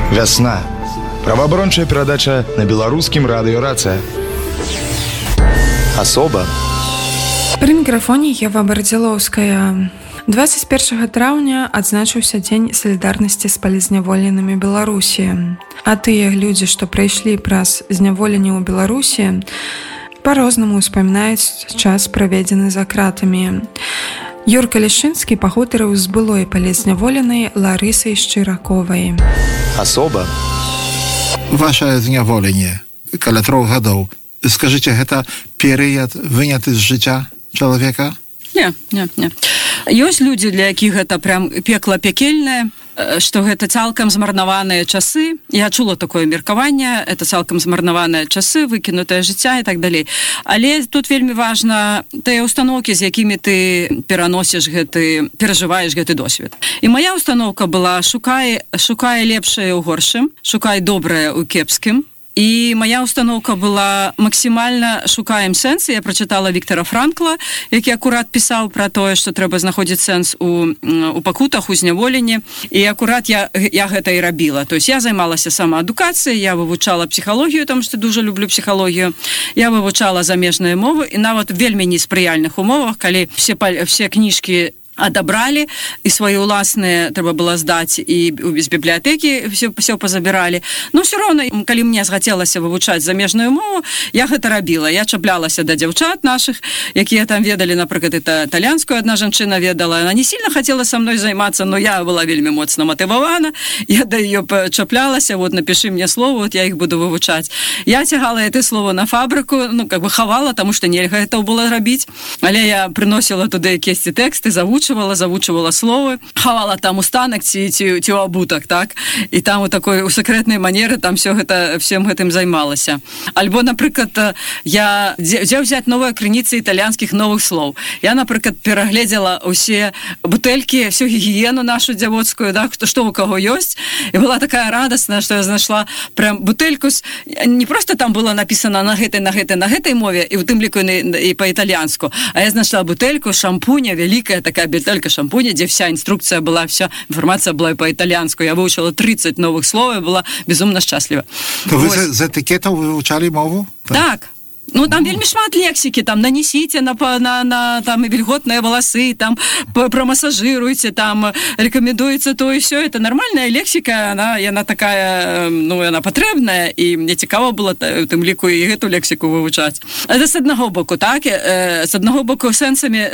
Вясна. Праваабарончая перадача на беларускім радыё «Рацыя». Асоба. Пры мікрафоне Ева Бардзілоўская. 21 траўня адзначыўся Дзень салідарнасці з палізняволенымі Беларусі. А тыя людзі, што прайшлі праз зняволенне ў Беларусі, па-рознаму ўспамінаюць час, праведзены за кратамі. Юрка Лішынскі пагутарыў з былой палізняволенай Ларысай Шчыраковай. Асоба. Ваше зняволенне каля 3 гадоў. Скажыце, гэта перыяд выняты з жыцця чалавека? Не. Ёсць людзі, для якіх гэта прям пекла пекельнае, што гэта цалкам змарнаваныя часы. Я чула такое меркаванне, это цалкам змарнаваныя часы, выкінутае жыцця і так далей. Але тут вельмі важна тыя установкі, з якімі ты пераносіш перажываеш гэты досвед. І моя установка была: шукай лепшае ў горшым, шукай добрае ў кепскім. І моя установка была: максімальна шукаем сэнс. Я прачытала Віктора Франкла, які акурат пісаў пра тое, што трэба знаходзіць сэнс у пакутах, у зняволенні. І акурат я гэта і рабіла. То есть я займалася самаадукацыяй, я вывучала псіхалогію, тому што дуже люблю псіхалогію. Я вывучала замежныя мовы, і нават вельмі неспрыяльных умовах, калі все кніжкі адабралі, і свае ўласныя трэба было здаць, і з бібліятэкі все пазабіралі. Но все роўна, калі мне захацелася вывучаць замежную мову, я гэта рабіла. Я чаплялася да дзяўчат нашых, якія там ведалі, напрыклад, італьянскую адна жанчына ведала. Она не сильно хотела со мной займацца, но я была вельмі моцна матывавана. Я да ее чаплялася: вот напиши мне слово, вот я их буду вывучаць. Я цягала это слово на фабрыку, хавала, тому што нельга гэта было рабіць. Але я прыносіла туды якісь тэксты, завучвала словы, хавала там устанак ці абутак, так? І там у такой у сакрэтнай манеры там всем гэтым займалася. Альбо, напрыклад, я взяць новыя крыніцы італьянскіх новых слоў. Я, напрыклад, перагледзела ўсе бутэлькі, всю гігіену нашу дзявоцкую, да, што у каго ёсць. І была такая радасная, што я знайшла прям бутэльку. Не просто там было написано на гэтай мове, і ў тым ліку і па-італьянску, а я знайшла бутэльку шампуня, вялікая такая бутэлька шампуня, дзе вся інструкцыя была, вся інфармацыя была па-італьянску. Я вывучила 30 новых слов і была безумна шчасліва. То вы з этыкетаў вывучалі мову? Так. Ну, там вельмі шмат лексікі, там нанесіце на там вільготныя валасы, там прамасажируйце, там рэкамендуецца то і все. Это нормальная лексіка, яна такая, яна патрэбная, і мне цікава было тым ліку і гэту лексіку вывучаць. Это з аднаго боку, так? З аднаго боку сэнсамі,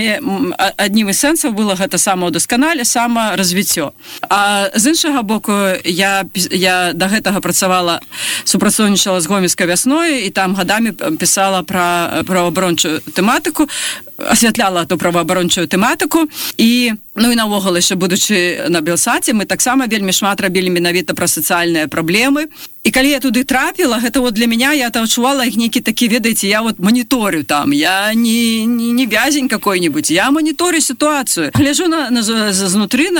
аднім з сэнсаў было гэта самаўдасканале, самаразвіццё. А з іншага боку, я да гэтага працавала, супрацоўнічала з гомельскай вясною, і там гадамі пісала пра праваабарончую тэматыку, асвятляла ту праваабарончую тэматыку, і навогул, яшчэ будучы на Белсаце, мы таксама вельмі шмат рабілі менавіта пра сацыяльныя праблемы. І калі я туды трапіла, гэта для меня, я там адчувала іх нейкі такі, ведаеце, я моніторю там, я не вязень какой-нибудь, я моніторю сітуацыю. Гляжу знутры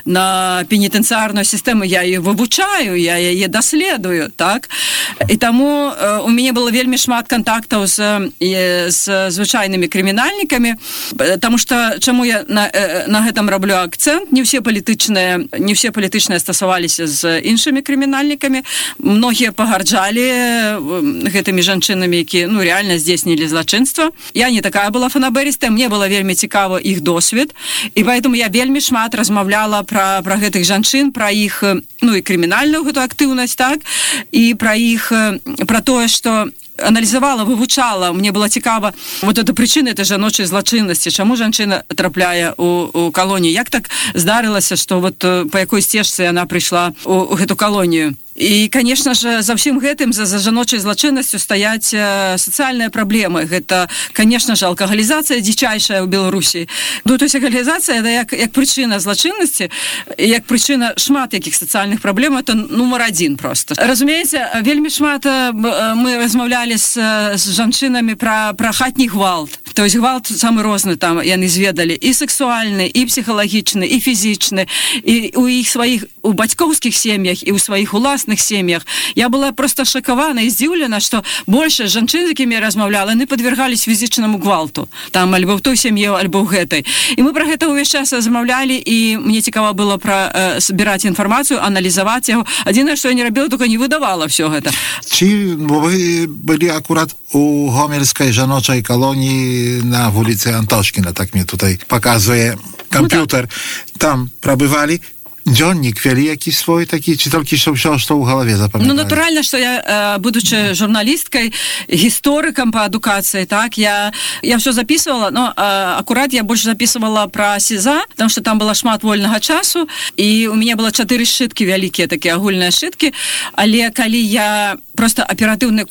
на пенітэнцыярную сістэму, я її вивучаю, я яе даследую, так? І таму у мяне было вельмі шмат контактаў з звычайнымі крымінальнікамі, таму што чаму я на гэтым раблю акцэнт, не все палітычныя стасаваліся з іншымі крымінальнікамі. Многія пагарджалі гэтымі жанчынамі, які реально здзейснілі злачынства. Я не такая была фанабэрыстая, мне было вельмі цікава іх досвед, і поэтому я вельмі шмат размаўляла пра гэтых жанчын, пра іх і крымінальную гэту актыўнасць, так, і пра тое, што аналізавала, вывучала, мне было цікава это прычыны этой жаночай злачыннасці, чаму жанчына трапляе у калонію, як так здарылася, што па якой сцежцы яна прыйшла у гэту калонію. І, конечно же, за всім гэтым, за жаночай злачыннасцю стаяць сацыяльныя праблемы. Гэта, конечно же, алкагалізацыя дзічайшая ў Беларусі. То есть алкагалізацыя, як прычына злачыннасці, як прычына шмат якіх сацыяльных праблем, это нумар 1 просто. Разумееце, вельмі шмат мы размаўлялі з жанчынамі пра хатні гвалт. То есть гвалт самы розны там яны зведалі, і сексуальны, і псіхалагічны, і фізічны, і у іх сваіх, у бацькоўскіх сем'ях, і ў сваіх уласных многодетных семьях. Я была просто шокована и здзіўлена, што больше жанчын, з якімі я размаўляла, яны падвергались фізічнаму гвалту. Там альбо в той сям'і, альбо в гэтай. І мы пра гэта ўвесь час размаўлялі, і мне цікава было збіраць інфармацыю, аналізаваць яго. Адзінае, што я не рабіла, толькі не выдавала все гэта. Ці вы былі акурат у гомельскай жаночай калоніі на вуліцы Антошкіна, так мне tutaj показує комп'ютер. Там прабывалі. Дзённік вялі які свой такі, ці толькі што ў галаве запамяталі? Ну, натуральна, што я, будучы журналісткай, гісторыкам па адукацыі, так, я ўсё записывала, но акурат я больш записывала пра СІЗА, потому што там было шмат вольнага часу, і у мяне было 4 сшыткі вялікія, такія агульныя сшыткі, але калі я просто аператыўнік,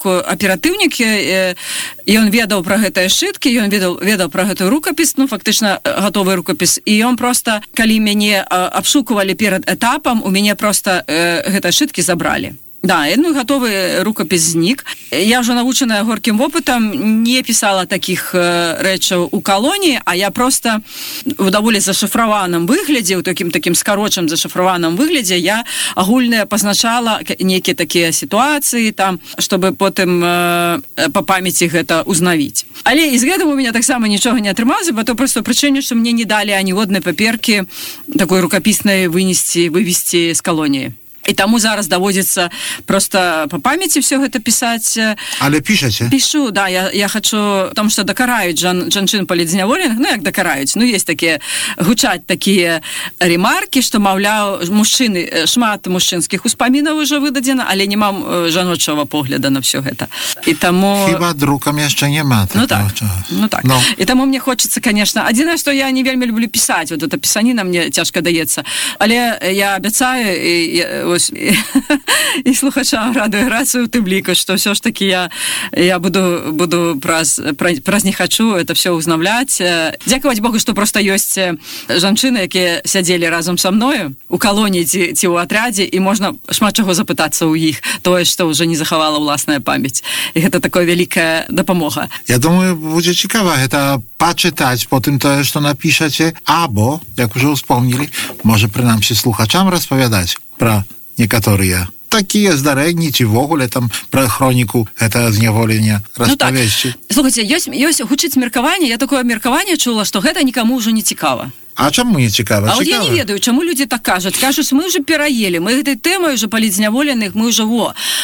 ён ведаў пра гэтыя сшыткі, ён ведаў пра гэтую рукапіс, ну, фактычна, гатовы рукапіс, і ён просто, калі мяне абшукувалі перед этапом, у мяне просто гэтыя сшыткі забралі. Да, ну, гатовы рукапіс знік. Я ўжо навучаная горкім вопытам, не пісала такіх рэчаў у калоніі, а я просто у даволі зашифраваным выглядзе, у такім скарочым зашифраваным выглядзе, я агульныя пазначала нейкія такія сітуацыі, там, чтобы потым па памяці гэта узнавіць. Але і з гэтым у мяне таксама нічога не атрымалася, по той простой прычыне, што мне не далі аніводнай паперкі такой рукапіснай вывесці з калоніі. І таму зараз даводзіцца просто по памяці все гэта пісаць. Але пішаце? Пішу, да, я хочу, потому што дакараюць жанчын палізняволеных, ну як дакараюць, ну есть такія, гучаць такія ремаркі, што, маўляў, мужчыны, шмат мужчынскіх успамінаў ужо выдадзена, але не мам жаночага погляда на все гэта. І таму... Хіба друкам яшчэ няма. Ну так. No. І таму мне хочется, конечно, адзінае, што я не вельмі люблю пісаць, вот эта пісаніна мне цяжка даецца, але я абяцаю, і слухачам радыёграцыю тым ліку, што ўсё ж такі я буду праз не хачу это все узнавляць. Дзякаваць Богу, што проста ёсць жанчыны, якія сядзелі разам са мною у калоніі ці ў атрядзе, і можна шмат чаго запытацца ў іх, тое, што ўжо не захавала ўласная памяць. І гэта такая вялікая дапамога. Я думаю, будзе цікава гэта пачытаць потым тое, што напішаце, або, як ужо ўспомнілі, можа прынамсі слухачам распавядаць пра некаторыя такія здарэнні, ці ввогуле там пра хроніку гэта зняволення распавесці. Ну так. Слухайце, ёсць гучыць меркаванне, я такое меркаванне чула, што гэта нікому ўжо не цікава. А чаму не цікава? А вот я не ведаю, чаму людзі так кажуць. Кажуць, мы ўжо пераелі, мы гэтай тэмай ўжо палізняволеных, мы ўжо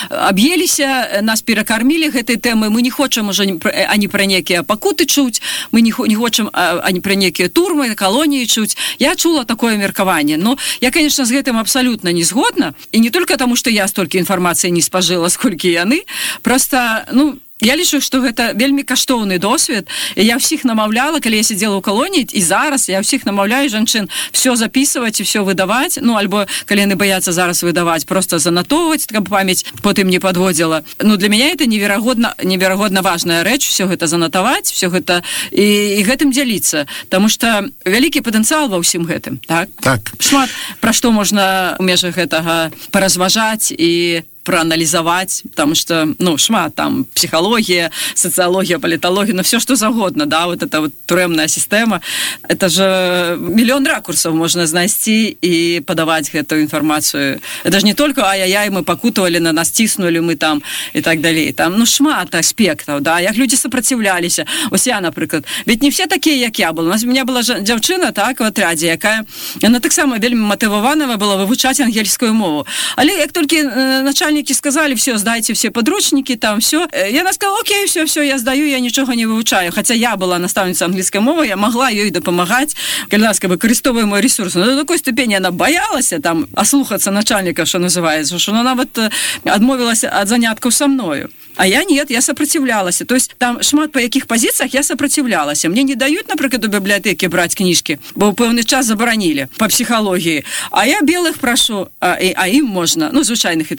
аб'еліся, нас перакармілі гэтай тэмай, мы не хочам ужо ані пра некія пакуты чуць, мы не хочам ані пра некія турмы, калоніі чуць. Я чула такое меркаванне. Но я, конечно, з гэтым абсалютна не згодна, і не толькі таму, што я столькі інфармацыі не спажыла, сколькі яны, просто, я лічу, што гэта вельмі каштоўны досвед. Я ўсіх намаўляла, калі я сидзела ў калоніі, і зараз я ўсіх намаўляю жанчын все записываць і все выдаваць, альбо калі яны баяцца зараз выдаваць, просто занатоўваць, каб памяць потым не подводзіла. Для мяне это неверагодна важная рэч, все гэта занатаваць, все гэта і гэтым дзяліцца, таму што вялікі патэнцыял ва ўсім гэтым, так? Так. Шмат пра што можна ў межах гэтага паразважаць і проанализовать, потому что, шмат, там, психология, социология, политология, все, что загодно, да, вот эта вот тюремная система, это же миллион ракурсов можно знайти и подавать эту информацию. Это же не только ай-яй-яй, мы покутывали, на нас тиснули, мы там, и так далее. Там, шмат аспектов, да, як люди сопротивлялись. Ось я, наприклад, ведь не все такие, як я была. У меня была дзяўчына, так, в отряде, якая, она так само вельмі мотивована была вивчати ангельскую мову. Але як тільки начальник сказали, все, сдайте все подручники, там все. Я сказала, окей, все, я сдаю, я ничего не выучаю. Хотя я была наставницей английской мовы, я могла ей допомагать, когда використовує мой ресурс. Но до такой степени она боялась там ослухаться начальника, что называется, что она вот отмовилась от занятков со мною. А я нет, я сопротивлялась. То есть там шмат по яких позициях я сопротивлялась. Мне не дают, например, до библиотеки брать книжки, бо певний час заборонили по психологии. А я белых прошу, а им можно, звичайных это криминальных,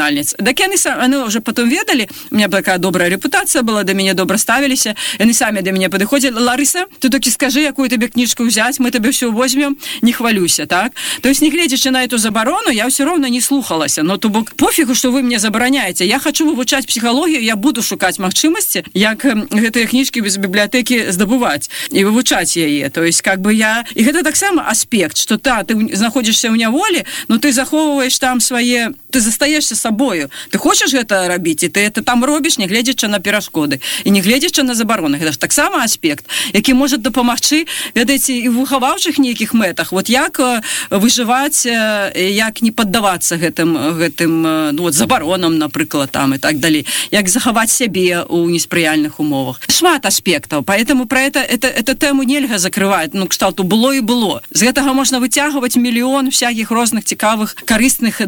прыбіральніц. Так яны уже потом ведалі, у меня такая добрая репутація была, до мяне добра ставіліся, яны самі до мяне падыходзілі: Ларыса, ты толькі скажы, якую тебе кніжку взять, мы тебе все возьмем, не хвалюся, так? То есть, не глядячи на эту заборону, я все равно не слухалася, но то бок пофігу, что вы мне забараняете, я хочу вывучаць психологию, я буду шукаць магчымасці, як гэтыя кніжкі без бібліятэкі здабываць і вывучаць яе. То есть, как бы я... І гэта таксама аспект, что ты знаходзішся ў няволі, но ты захоўваеш там свае... Ты застаешься сабою. Ты хочаш гэта рабіць, і ты это там робіш, не гледзячы на перашкоды, і не гледзячы на забароны. Гэта ж таксама аспект, які можа дапамагчы, ведаеце, і ў выхаваўчых нейкіх мэтах. Вот як выжываць, як не паддавацца гэтым забаронам, напрыклад, там, і так далей. Як захаваць сябе ў неспрыяльных умовах. Шмат аспектаў, поэтому про это тэму нельга закрываць, кшталту было і было. З гэтага можна выцягваць мільён всякіх розных цікавых, карысных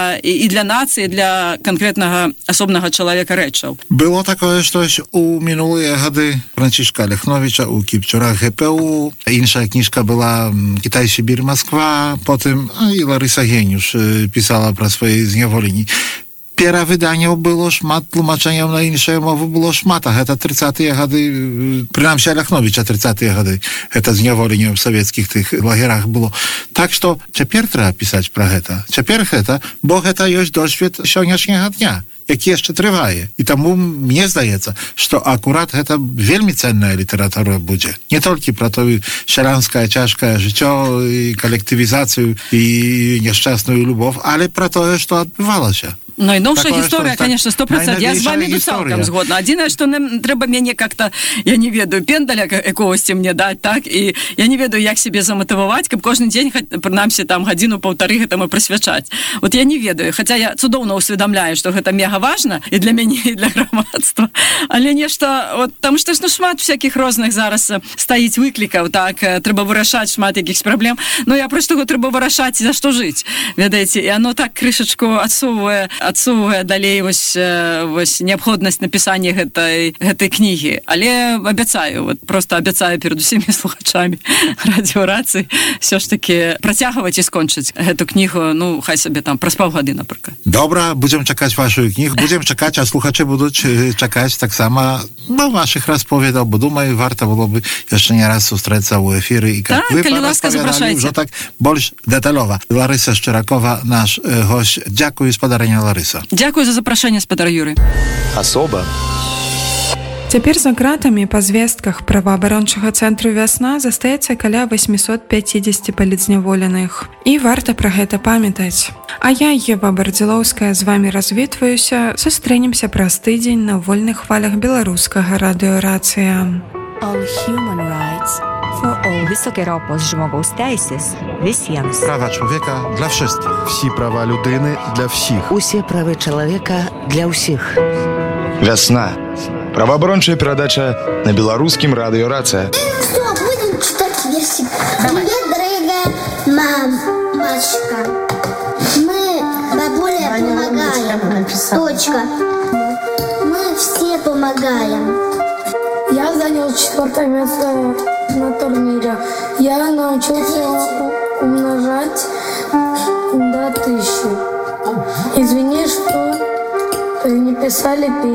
для нацыі, для канкрэтнага асобнага чалавека рэчаў. Było такое штось у мінулыя гады Францішка Ляхновіча у Кіпчура ГПУ. Інша кніжка была «Китай, Сибір, Москва». Потым і Ларыса Геніуш пісала пра свае зняволенні. Перавыданняў было шмат, тлумачэнняў на іншыя мовы было шмат, а гэта 30-тыя гады, прынамсі Ляхновіча 30-тыя гады, гэта зняволенне ў савецкіх тых лагерах было. Так што цяпер трэба пісаць пра гэта. Цяпер гэта, бо гэта ёсць досвед сённяшняга дня, які яшчэ трывае. І таму мне здаецца, што акурат гэта вельмі ценная літаратура будзе. Не толькі пра тое сялянскае цяжкае жыццё і калектывізацыю і няшчасную любов, але пра тое, што адбывалася. Ну і новша гісторыя, конечно, 100%. Я з вами тут цалкам згодна. Адзінае, што нам трэба мяне как-то, я не ведаю, пендаля якогосьці мне даць, так? І я не ведаю, як себе заматываваць, каб кожны дзень, прынамсі, там, гадзіну-паўтары гэтаму прысвячаць. Вот я не ведаю, хаця я цудоўна усведамляю, што гэта мега важна і для мяне, і для грамадства. Але нешта, вот, таму што шмат всякіх розных зараз стаіць выклікаў, так? Трэба вырашаць шмат якіхсь праблем. Ну, я проста трэба вырашаць, за што жыць, ведаеце? І оно так крышачку адсувае далей вось неабходнасць напісання гэтай кнігі. Але абяцаю, просто абяцаю перад усімі слухачамі радыёрацыі все ж таки працягваць і скончыць гэту кнігу, ну, хай сабе там праз паўгады, напрыклад. Добра, будзем чакаць вашу кнігу, будзем чакаць, а слухачы будуць чакаць таксама вашых расповедаў, бо думаю, варта было бы яшчэ не раз сустрэцца ў эфіры і как вы распавядалі ўжо так больш дэталёва. Ларыса Шчыракова, наш гость. Дзякую, спадарыня Ларыса. Дзякую за запрашэнне, спадар Юрый. Асоба. Цяпер за ґратамі па звестках праваабарончага цэнтру «Вясна» застаецца каля 850 палізняволеных. І варта пра гэта памятаць. А я, Ева Бардзілоўская, з вамі развітваюся. Сустрэнемся праз тыдзень на вольных хвалях беларускага радыёрацыя. All human rights for all. Високе право жмогоустайсис visiem. Права чоловіка для wszystkich. Всі права людини для всіх. Усе правы чалавека для ўсіх. Вясна. Праваабарончая перадача на беларускім радыёрацыя. Что, будем читать версии? Привет, дорогая мамочка. Мы бабуле помогаем. Точка. Мы все помогаем. Я занял 4 место на турнире. Я научился умножать до 1000. Извини, что не писали письма.